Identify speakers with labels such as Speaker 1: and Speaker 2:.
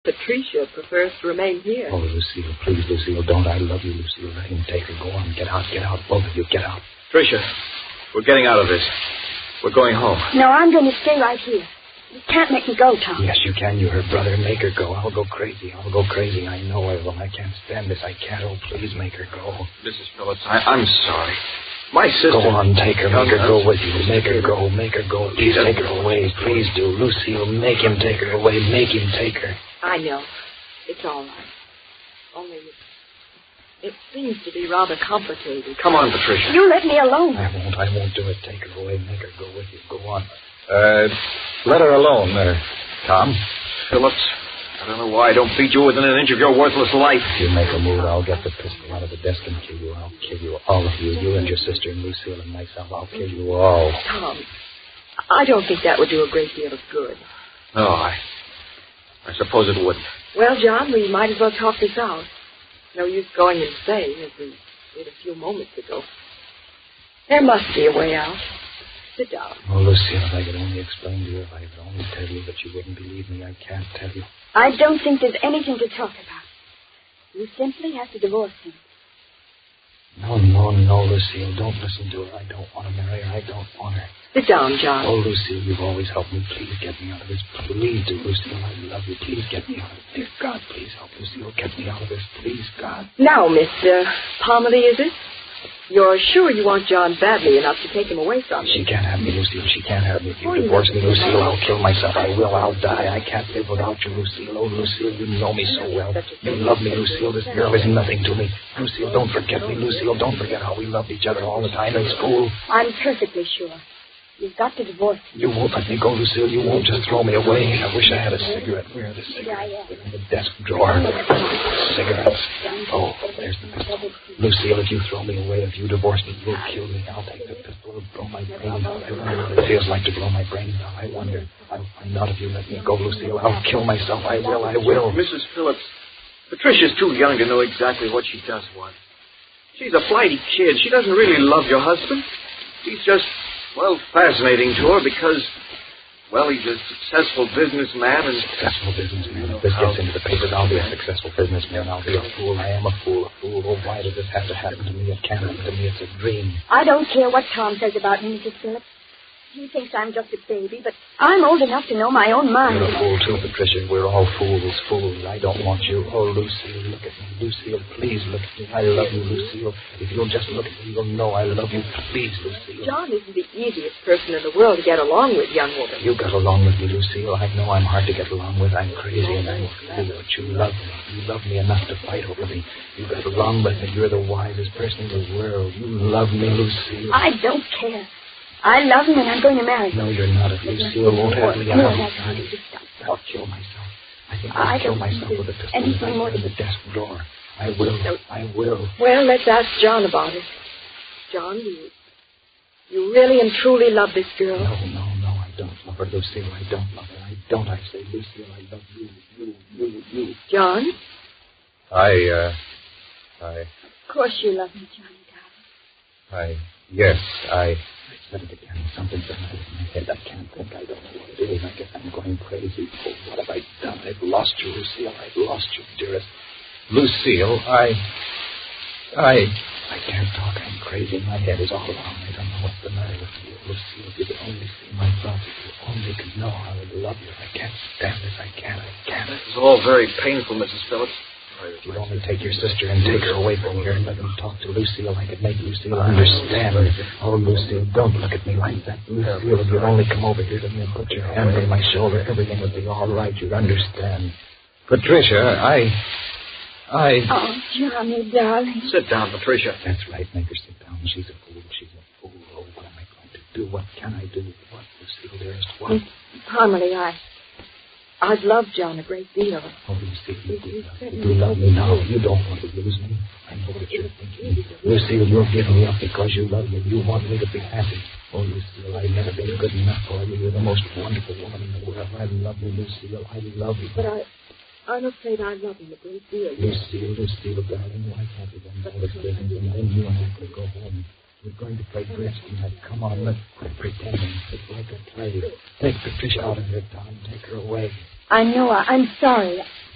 Speaker 1: Patricia prefers to remain here.
Speaker 2: Oh, Lucille, please, Lucille, don't. I love you, Lucille. Let him take her. Go on, get out, both of you, get out.
Speaker 3: Patricia, we're getting out of this. We're going home.
Speaker 4: No, I'm going to stay right here. You can't make me go, Tom.
Speaker 2: Yes, you can. You're her brother. Make her go. I'll go crazy. I know I will. I can't stand this. I can't. Oh, please make her go.
Speaker 3: Mrs. Phillips, I'm sorry. My sister...
Speaker 2: Go on, take her. Make her go with you. Make her go. Please take her away. Please do. Lucille, make him take her away. Make him take her.
Speaker 1: I know. It's all right. Only it seems to be rather complicated.
Speaker 3: Come on, Patricia.
Speaker 4: You let me alone.
Speaker 2: I won't do it. Take her away. Make her go with you. Go on.
Speaker 5: Let her alone there, Tom.
Speaker 3: Phillips, I don't know why I don't beat you within an inch of your worthless life.
Speaker 2: If you make a move, I'll get the pistol out of the desk and kill you. I'll kill you, all of you. You and your sister and Lucille and myself. I'll kill you all.
Speaker 1: Tom, I don't think that would do a great deal of good.
Speaker 3: No, I suppose it wouldn't.
Speaker 1: Well, John, we might as well talk this out. No use going insane, as we did a few moments ago. There must be a way out. Sit down.
Speaker 2: Oh, Lucille, if I could only explain to you, if I could only tell you, but you wouldn't believe me. I can't tell you.
Speaker 4: I don't think there's anything to talk about. You simply have to divorce him.
Speaker 2: No, Lucille. Don't listen to her. I don't want to marry her. I don't want her.
Speaker 1: Sit down, John.
Speaker 2: Oh, Lucille, you've always helped me. Please get me out of this. Please do, Lucille. I love you. Please get me out of this. Dear God, please help Lucille. Get me out of this. Please, God.
Speaker 1: Now, Mr. Pomeroy, is it? You're sure you want John badly enough to take him away from you?
Speaker 2: She can't have me, Lucille. She can't have me. If you divorce me, Lucille, I'll kill myself. I will. I'll die. I can't live without you, Lucille. Oh, Lucille, you know me so well. You love me, Lucille. This girl is nothing to me. Lucille, don't forget me. Lucille, don't forget how we loved each other all the time in school.
Speaker 4: I'm perfectly sure. You've got to divorce him.
Speaker 2: You won't let me go, Lucille. You won't just throw me away. I wish I had a cigarette. Where are the cigarettes? In the desk drawer. Cigarettes. Oh, there's the pistol. Lucille, if you throw me away, if you divorce me, you'll kill me. I'll take the pistol and blow my brains out. I wonder what it feels like to blow my brains out. I wonder. I'll find out if you let me go, Lucille. I'll kill myself. I will.
Speaker 3: Mrs. Phillips, Patricia's too young to know exactly what she does want. She's a flighty kid. She doesn't really love your husband. He's just... well, fascinating to her because, well, he's a successful businessman and...
Speaker 2: Successful businessman. If this gets into the papers, I'll be a successful businessman. I'll be a fool. I am a fool. Oh, why does this have to happen to me? It can't happen to me. It's a dream.
Speaker 4: I don't care what Tom says about me, Mrs. Phillips. He thinks I'm just a baby, but I'm old enough to know my own mind.
Speaker 2: You're a fool, too, Patricia. We're all fools. I don't want you. Oh, Lucille, look at me. Lucille, please look at me. I love you, Lucille. If you'll just look at me, you'll know I love you. Please, Lucille.
Speaker 1: John isn't the easiest person in the world to get along with, young woman.
Speaker 2: You got along with me, Lucille. I know I'm hard to get along with. I'm crazy and I'm crazy, but you love me. You love me enough to fight over me. You got along with me. You're the wisest person in the world. You love me, Lucille.
Speaker 4: I don't care. I love him and I'm going to marry him.
Speaker 2: No, you're not. If Lucille won't have me, I'll kill myself. I think I'll kill myself with a pistol in the desk drawer. I will.
Speaker 1: Well, let's ask John about it. John, you really and truly love this girl?
Speaker 2: No, I don't love her, Lucille. I don't love her. I don't. I say, Lucille, I love you.
Speaker 1: John?
Speaker 4: Of course you love me, Johnny, darling.
Speaker 5: Yes,
Speaker 2: I said it again. Something's the matter with my head. I can't think. I don't know what it is. I guess I'm going crazy. Oh, what have I done? I've lost you, Lucille. I've lost you, dearest.
Speaker 5: Lucille, I
Speaker 2: can't talk. I'm crazy. My head is all wrong. I don't know what's the matter with you. Lucille, if you could only see my thoughts, if you only could know how I love you. I can't stand this. I can't.
Speaker 3: It's all very painful, Mrs. Phillips.
Speaker 2: If you'd only take your sister and take her away from here and let me talk to Lucille, I could make Lucille understand. Oh, Lucille, don't look at me like that. Lucille, if you'd only come over here to me and put your hand on my shoulder, everything would be all right. You'd understand.
Speaker 5: Patricia,
Speaker 4: Oh, Johnny, darling.
Speaker 3: Sit down, Patricia.
Speaker 2: That's right. Make her sit down. She's a fool. Oh, what am I going to do? What can I do? What, Lucille, dearest? What?
Speaker 1: Pomeroy, I've loved John a great deal.
Speaker 2: Oh, Lucille, you do love me now. You don't want to lose me. I know what you're thinking. Lucille, you're giving me up because you love me. You want me to be happy. Oh, Lucille, I've never been good enough for you. You're the most wonderful woman in the world. I love you, Lucille. I love you.
Speaker 1: But I'm afraid I love him a great deal.
Speaker 2: Lucille, darling, why can't we then all this business and then you and I could go home? We're going to play bridge tonight. Come on, let's quit pretending. It's like a play. Take Patricia out of here, Tom. Take her away.
Speaker 4: I know. I'm sorry.